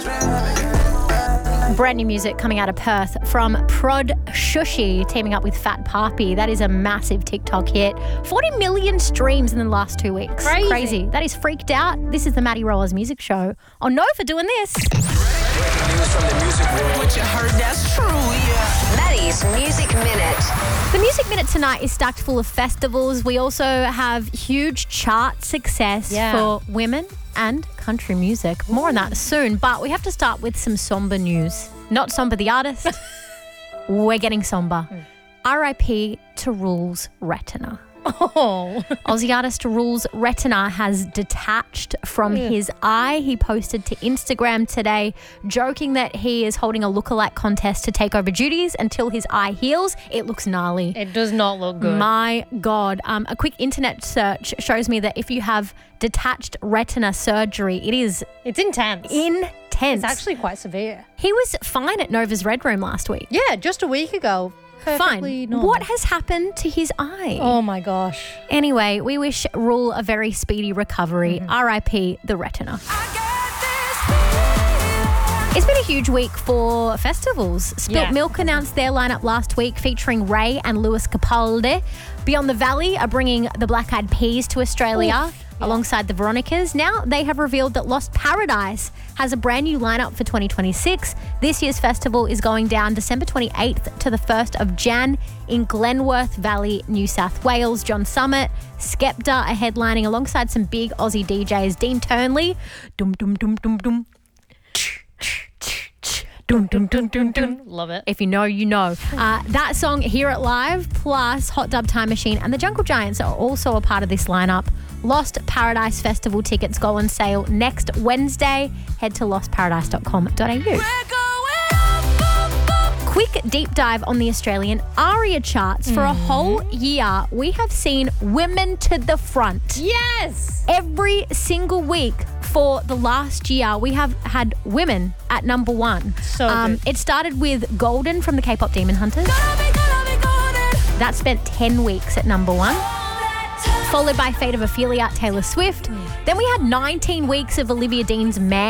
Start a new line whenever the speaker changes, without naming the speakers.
Brand new music coming out of Perth from Prod Shushi teaming up with Fat Papi. That is a massive TikTok hit. 40 million streams in the last 2 weeks. Crazy. That is Freaked Out. This is the Maddie Rollers Music Show on Nova doing this.
Breaking news from the music world. What you heard, that's true, yeah.
Maddie's Music Minute.
The Music Minute tonight is stacked full of festivals. We also have huge chart success for women and country music. More on that soon, but we have to start with some somber news. Not Somber the artist. We're getting somber. R.I.P. to Rules Retina.
Oh.
Aussie artist Rules Retina has detached from his eye. He posted to Instagram today joking that he is holding a lookalike contest to take over duties until his eye heals. It looks gnarly.
It does not look good.
My God. A quick internet search shows me that if you have detached retina surgery, it's
intense.
Intense.
It's actually quite severe.
He was fine at Nova's Red Room last week.
Yeah, just a week ago. Perfectly normal.
What has happened to his eye?
Oh my gosh.
Anyway, we wish Rule a very speedy recovery. R.I.P. the retina. It's been a huge week for festivals. Spilt Milk announced their lineup last week featuring Ray and Lewis Capaldi. Beyond the Valley are bringing the Black Eyed Peas to Australia alongside the Veronicas. Now they have revealed that Lost Paradise has a brand new lineup for 2026. This year's festival is going down December 28th to the 1st of Jan in Glenworth Valley, New South Wales. John Summit, Skepta are headlining alongside some big Aussie DJs. Dean Turnley, dum dum dum dum dum. Dun, dun, dun, dun, dun.
Love it.
If you know, you know. That song, Hear It Live, plus Hot Dub Time Machine and the Jungle Giants are also a part of this lineup. Lost Paradise Festival tickets go on sale next Wednesday. Head to lostparadise.com.au. Quick deep dive on the Australian ARIA charts. For a whole year, we have seen women to the front.
Yes!
Every single week for the last year, we have had women at number one.
So good.
It started with Golden from the K-pop Demon Hunters. That spent 10 weeks at number one. Followed by Fate of Ophelia, Taylor Swift. Then we had 19 weeks of Olivia Dean's Man.